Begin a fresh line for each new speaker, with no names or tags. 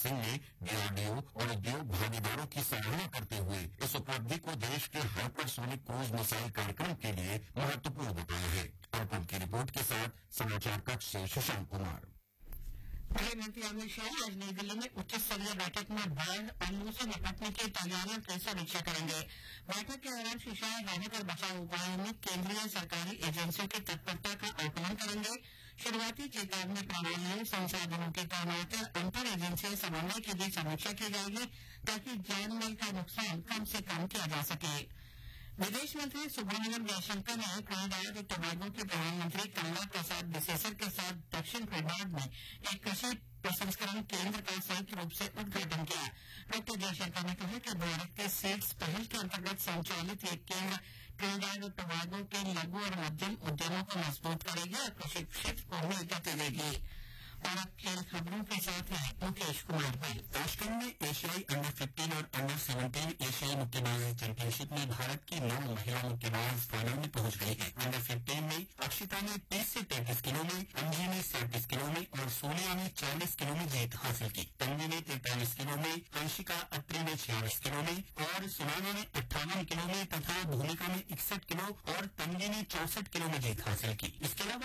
सिंह ने डीआरडीओ और उद्योग भागीदारों की सराहना करते हुए इस उपलब्धि को देश के हाइपरसोनिक क्रूज मिसाइल कार्यक्रम के लिए महत्वपूर्ण बताया है। आरपब की रिपोर्ट के साथ समाचार कक्ष से शशांक कुमार।
गृहमंत्री अमित शाह आज नई दिल्ली में उच्च स्तरीय बैठक में बाढ़ और लू से निपटने की तैयारियों की समीक्षा करेंगे। बैठक के दौरान श्री शाह राहत और बचाव उपायों में केंद्रीय सरकारी एजेंसियों की तत्परता का आकलन करेंगे। शुरुआती चेतावनी प्रणालियों, संसाधनों की तैनाती और अंतर एजेंसी समन्वय की भी समीक्षा की जाएगी ताकि जान माल का नुकसान कम से कम किया जा सके। विदेश मंत्री सुब्रमण्यम जयशंकर ने ट्रिनिडाद और टोबैगो के प्रधानमंत्री कमला प्रसाद बिसेसर के साथ दक्षिण ट्रिनिडाद में एक कृषि प्रसंस्करण केंद्र का संयुक्त रूप से उद्घाटन किया। डॉ जयशंकर ने कहा कि भारत के सीड्स पहल के अंतर्गत संचालित ये केंद्र ट्रिनिडाद और टोबैगो के लघु और मध्यम उद्यमों को मजबूत करेगी और कृषि क्षेत्र को नई गति देगी। और अब खेल खबरों के साथ हैं मुकेश कुमार भाई।
ताशकंद में एशियाई अंडर 15 और अंडर 17 एशियाई मुक्केबाजी चैंपियनशिप में भारत की 9 महिला मुक्केबाज फाइनल में पहुंच गई है। अंडर 15 में अक्षिता ने 30 से 33 किलो में, अंजी ने 37 किलो में और सोनिया ने 40 किलो में जीत हासिल की। तन्वी ने 43 किलो में, हंसिका अत्री ने 46 किलो में और सुनाना ने 58 किलो में तथा भूमिका ने 61 किलो और तन्वी ने 64 किलो में जीत हासिल की। इसके अलावा